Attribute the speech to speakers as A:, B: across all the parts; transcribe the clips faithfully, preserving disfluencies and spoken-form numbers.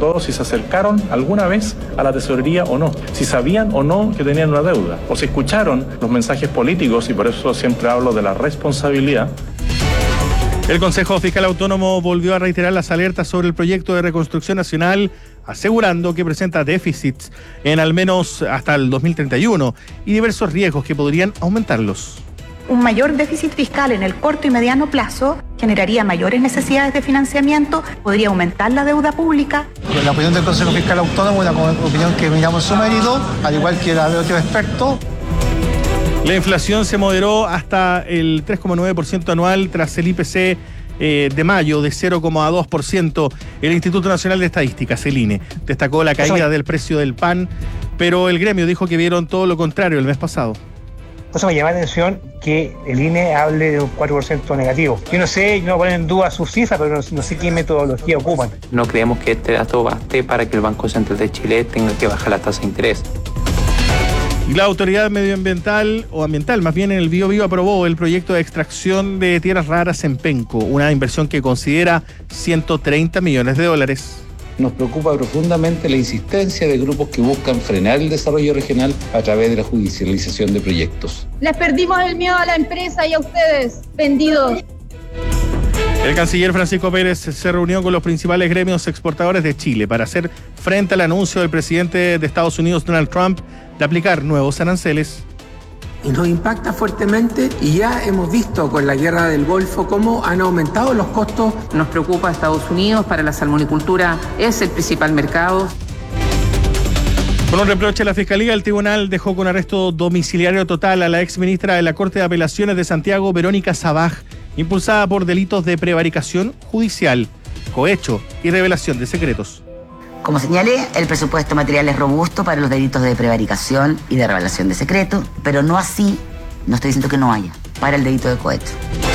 A: todo si se acercaron alguna vez a la tesorería o no, si sabían o no que tenían una deuda, o si escucharon los mensajes políticos, y por eso siempre hablo de la responsabilidad.
B: El Consejo Fiscal Autónomo volvió a reiterar las alertas sobre el proyecto de reconstrucción nacional, asegurando que presenta déficits en al menos hasta el dos mil treinta y uno y diversos riesgos que podrían aumentarlos.
C: Un mayor déficit fiscal en el corto y mediano plazo generaría mayores necesidades de financiamiento, podría aumentar la deuda pública.
D: La opinión del Consejo Fiscal Autónomo es una opinión que miramos su mérito, al igual que la de otros expertos.
B: La inflación se moderó hasta el tres coma nueve por ciento anual tras el I P C eh, de mayo de cero coma dos por ciento. El Instituto Nacional de Estadísticas, el I N E, destacó la caída del precio del pan, pero el gremio dijo que vieron todo lo contrario el mes pasado.
D: Por eso me llama la atención que el I N E hable de un cuatro por ciento negativo. Yo no sé, yo no ponen en duda sus cifras, pero no, no sé qué metodología ocupan.
E: No creemos que este dato baste para que el Banco Central de Chile tenga que bajar la tasa de interés.
B: Y la autoridad medioambiental, o ambiental más bien, en el Biobío aprobó el proyecto de extracción de tierras raras en Penco, una inversión que considera ciento treinta millones de dólares.
F: Nos preocupa profundamente la insistencia de grupos que buscan frenar el desarrollo regional a través de la judicialización de proyectos.
G: Les perdimos el miedo a la empresa y a ustedes, vendidos.
B: El canciller Francisco Pérez se reunió con los principales gremios exportadores de Chile para hacer frente al anuncio del presidente de Estados Unidos, Donald Trump, de aplicar nuevos aranceles.
H: Y nos impacta fuertemente y ya hemos visto con la guerra del Golfo cómo han aumentado los costos.
I: Nos preocupa Estados Unidos, para la salmonicultura es el principal mercado.
B: Con un reproche a la Fiscalía, el tribunal dejó con arresto domiciliario total a la exministra de la Corte de Apelaciones de Santiago, Verónica Sabaj, impulsada por delitos de prevaricación judicial, cohecho y revelación de secretos.
J: Como señalé, el presupuesto material es robusto para los delitos de prevaricación y de revelación de secreto, pero no así, no estoy diciendo que no haya, para el delito de cohecho.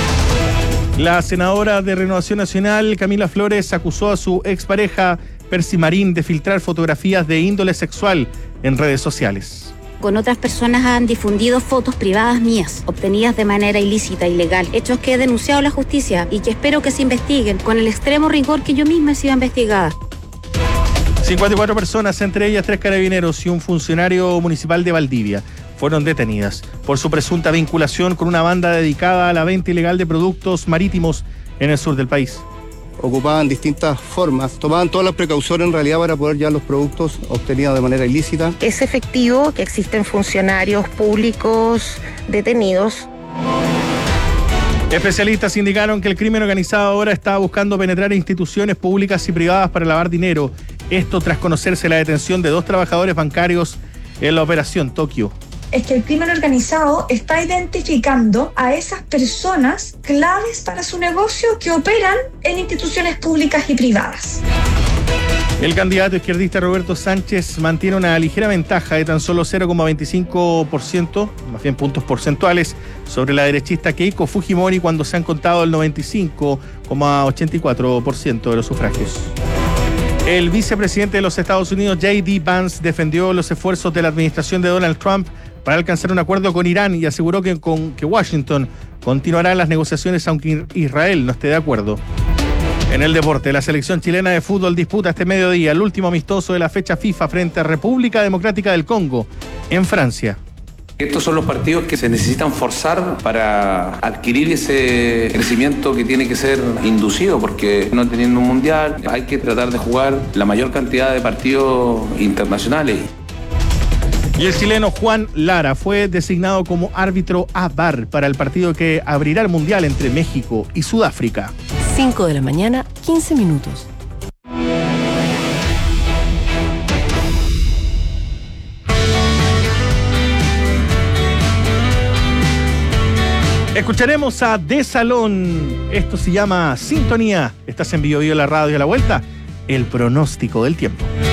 B: La senadora de Renovación Nacional, Camila Flores, acusó a su expareja, Percy Marín, de filtrar fotografías de índole sexual en redes sociales.
K: Con otras personas han difundido fotos privadas mías, obtenidas de manera ilícita, ilegal, hechos que he denunciado a la justicia y que espero que se investiguen con el extremo rigor que yo misma he sido investigada.
B: cincuenta y cuatro personas, entre ellas tres carabineros y un funcionario municipal de Valdivia, fueron detenidas por su presunta vinculación con una banda dedicada a la venta ilegal de productos marítimos en el sur del país.
L: Ocupaban distintas formas, tomaban todas las precauciones en realidad para poder llevar los productos obtenidos de manera ilícita.
M: Es efectivo que existen funcionarios públicos detenidos.
B: Especialistas indicaron que el crimen organizado ahora está buscando penetrar instituciones públicas y privadas para lavar dinero. Esto tras conocerse la detención de dos trabajadores bancarios en la operación Tokio.
N: Es que el crimen organizado está identificando a esas personas claves para su negocio que operan en instituciones públicas y privadas.
B: El candidato izquierdista Roberto Sánchez mantiene una ligera ventaja de tan solo cero coma veinticinco por ciento, más bien puntos porcentuales, sobre la derechista Keiko Fujimori cuando se han contado el noventa y cinco coma ochenta y cuatro por ciento de los sufragios. El vicepresidente de los Estados Unidos, J D Vance, defendió los esfuerzos de la administración de Donald Trump para alcanzar un acuerdo con Irán y aseguró que, con, que Washington continuará las negociaciones aunque Israel no esté de acuerdo. En el deporte, la selección chilena de fútbol disputa este mediodía el último amistoso de la fecha FIFA frente a República Democrática del Congo, en Francia.
O: Estos son los partidos que se necesitan forzar para adquirir ese crecimiento que tiene que ser inducido, porque no teniendo un mundial hay que tratar de jugar la mayor cantidad de partidos internacionales.
B: Y el chileno Juan Lara fue designado como árbitro A V A R para el partido que abrirá el mundial entre México y Sudáfrica.
P: cinco de la mañana, quince minutos.
B: Escucharemos a De Salón. Esto se llama Sintonía. Estás en Bio Bio, la radio, a la vuelta. El pronóstico del tiempo.